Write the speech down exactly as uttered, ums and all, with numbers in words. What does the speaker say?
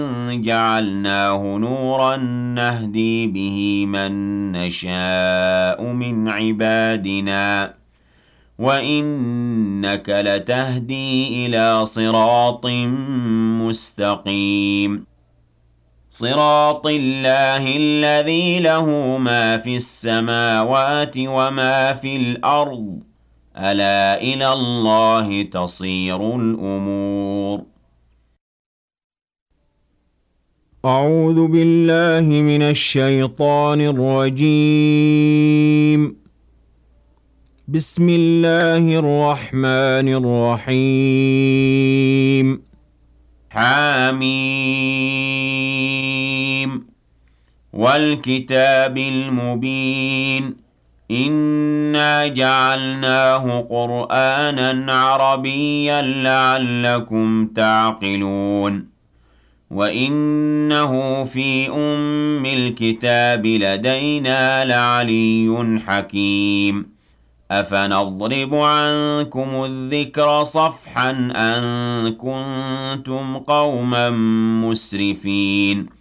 جعلناه نورا نهدي به من نشاء من عبادنا وإنك لتهدي إلى صراط مستقيم صراط الله الذي له ما في السماوات وما في الأرض ألا إلى الله تصير الأمور. أعوذ بالله من الشيطان الرجيم. بسم الله الرحمن الرحيم. حاميم والكتاب المبين إنا جعلناه قرآنا عربيا لعلكم تعقلون وإنه في أم الكتاب لدينا لعلي حكيم أفنضرب عنكم الذكر صفحا أن كنتم قوما مسرفين